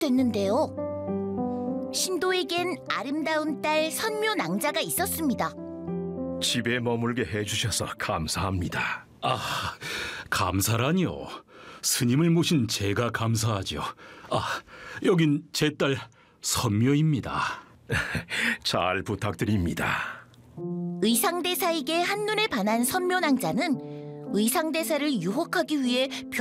시작됐는데요. 신도에겐 아름다운 딸 선묘낭자가 있었습니다. 집에 머물게 해주셔서 감사합니다. 아, 감사라니요. 스님을 모신 제가 감사하죠. 아, 여긴 제 딸 선묘입니다. 잘 부탁드립니다. 의상대사에게 한눈에 반한 선묘낭자는 의상대사를 유혹하기 위해